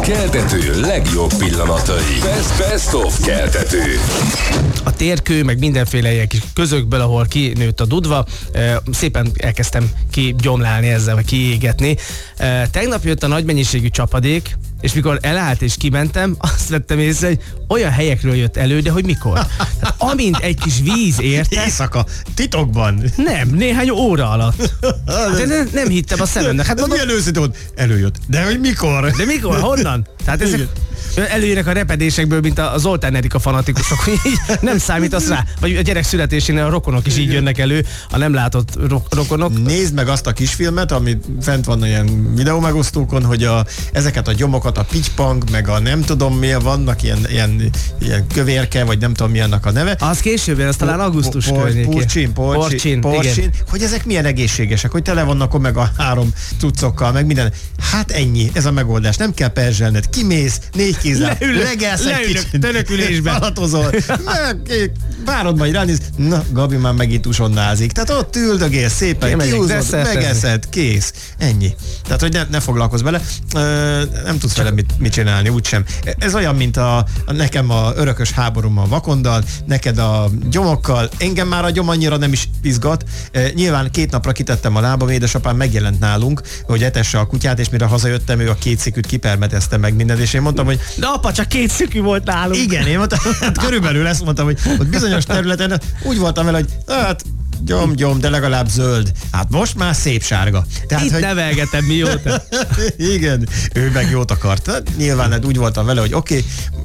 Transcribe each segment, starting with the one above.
keltető legjobb pillanatai. Best of keltető. A térkő, meg mindenféle ilyen kis közökből, ahol kinőtt a dudva, szépen elkezdtem kigyomlálni ezzel, vagy kiégetni. Tegnap jött a nagy mennyiségű csapadék, és mikor elállt és kimentem, azt vettem észre, hogy olyan helyekről jött elő, de hogy mikor. Tehát, amint egy kis víz érte... Éjszaka, titokban. Nem, néhány óra alatt. De nem hittem a szememnek. Hát mondom, milyen őszintén volt? Előjött. De hogy mikor? De mikor? Honnan? Tehát ezek előjönnek a repedésekből, mint a Zoltán Erika fanatikusok, hogy így nem számítasz rá. Vagy a gyerek születésénél a rokonok is így jönnek elő, a nem látott rokonok. Nézd meg azt a kisfilmet, ami fent van ilyen videómegosztókon, hogy ezeket a gyomokat, a pitypang, meg a nem tudom milyen vannak, ilyen kövérke, vagy nem tudom mi annak a neve. Az később, az talán augusztus környékén. Porcsin, hogy ezek milyen egészségesek, hogy tele vannak omega 3 cuccokkal, meg minden. Hát ennyi, ez a megoldás. Nem kell perzselned. Kimész, 4 kézzel, legelsz egy kicsit. Törökülésben. Alatozol. Várod majd ránéz. Na, Gabi már megint usonnázik. Tehát ott üldögél szépen, kihúzod, megeszed, kész. Ennyi. Tehát, hogy ne foglalkozz bele. Nem tudsz vele mit csinálni, úgysem. Ez olyan, mint nekem a örökös háborúm a vakondal, neked a gyomokkal. Engem már a gyom annyira nem is izgat. Nyilván 2 napra kitettem a lábam, édesapám megjelent nálunk, hogy etesse a kutyát, és mire hazajöttem, ő a 2 sziküt kipermetezte meg mindent, és én mondtam, hogy de apa, csak 2 szikű volt nálunk. Igen, én mondtam, hát körülbelül ezt mondtam, hogy ott bizonyos területen úgy voltam vele, hogy hát gyom, de legalább zöld. Hát most már szép sárga. Tehát, itt nevelgetem mióta. Igen, ő meg jót akart. Hát, nyilván hát úgy voltam vele, hogy oké,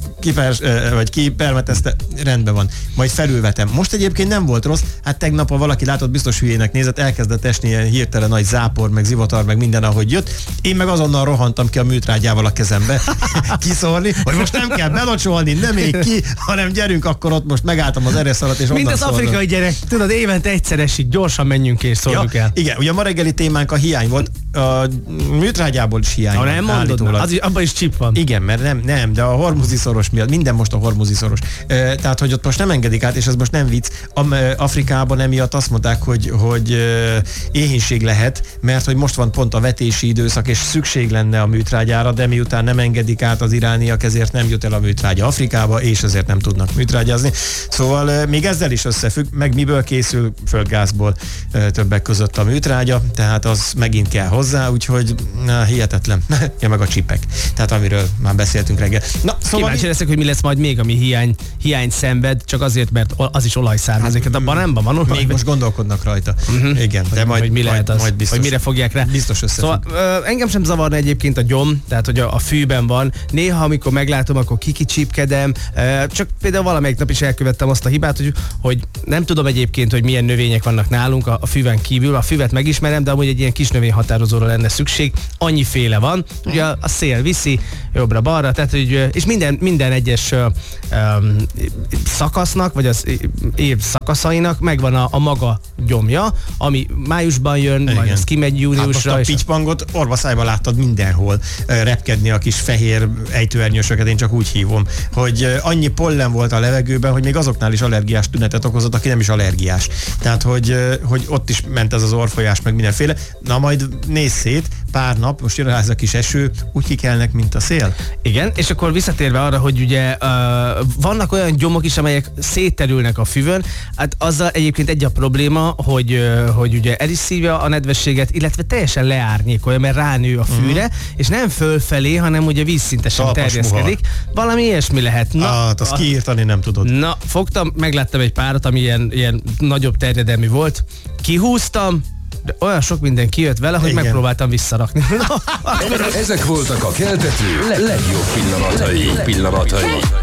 kipermetezte, rendben van. Majd felülvetem. Most egyébként nem volt rossz. Hát tegnap, ha valaki látott, biztos hülyének nézett, elkezdett esni ilyen hirtelen nagy zápor, meg zivatar, meg minden, ahogy jött. Én meg azonnal rohantam ki a műtrágyával a kezembe kiszórni, hogy most nem kell belocsolni, nem még ki, hanem gyerünk, akkor ott most megálltam az eresz alatt, és mint az afrikai gyerek, tudod, évente egyszer esik, gyorsan menjünk és szóljuk el. Igen, ugye a ma reggeli témánk a hiány volt, a műtrágyából is hiány van. Nem mondod, abban is csip van. Igen, mert nem, de a hormuzi szoros miatt, minden most a hormuzi szoros. Tehát, hogy ott most nem engedik át, és ez most nem vicc. Afrikában emiatt azt mondták, hogy éhínség lehet, mert hogy most van pont a vetési időszak, és szükség lenne a műtrágyára, de miután nem engedik át az irániak, ezért nem jut el a műtrágya Afrikába, és ezért nem tudnak műtrágyázni. Szóval még ezzel is összefügg, meg miből készül, földgázból többek között a műtrágya, tehát az megint kell hozzá, úgyhogy hihetetlen. Ja, meg a csipek. Tehát amiről már beszéltünk reggel. Na, szóval kíváncsi leszek, hogy mi lesz majd még, ami hiány szenved, csak azért, mert az is olajszármazék. Hát abban nem van olaj. Még most gondolkodnak rajta. Igen, de majd mi lehet az, majd biztos, hogy mire fogják rá. Biztos összefügg. Szóval engem sem zavarna egyébként a gyom, tehát hogy a fűben van. Néha, amikor meglátom, akkor kikicsípkedem. Csak például valamelyik nap is elkövettem azt a hibát, hogy nem tudom egyébként, hogy milyen növények vannak nálunk a füven kívül. A füvet megismerem, de amúgy egy ilyen kis növényhatározóra lenne szükség. Annyiféle van. Ugye a szél viszi jobbra-balra, tehát hogy, és minden egyes szakasznak, vagy az év szakaszainak megvan a maga gyomja, ami májusban jön, igen. Majd ez kimegy júniusra. Hát most a pitypangot orvaszájban láttad mindenhol repkedni a kis fehér ejtőernyősöket, én csak úgy hívom, hogy annyi pollen volt a levegőben, hogy még azoknál is allergiás tünetet okozott, aki nem is allergiás. Tehát, hogy ott is ment ez az orfolyás, meg mindenféle. Na majd nézz szét, pár nap, most jön ez a kis eső, úgy kikelnek, mint a szél. Igen, és akkor visszatérve arra, hogy ugye vannak olyan gyomok is, amelyek szétterülnek a füvön, hát azzal egyébként egy a probléma, hogy ugye el is szívja a nedvességet, illetve teljesen leárnyékolja, mert ránő a fűre, és nem fölfelé, hanem ugye vízszintesen terjeszkedik. Valami ilyesmi lehet. Na, hát azt kiírtani nem tudod. Na, fogtam, megláttam egy párat, ami ilyen nagyobb terjedelmű volt, kihúztam, de olyan sok minden kijött vele, hogy igen. Megpróbáltam visszarakni. Ezek voltak a keltető legjobb pillanatai.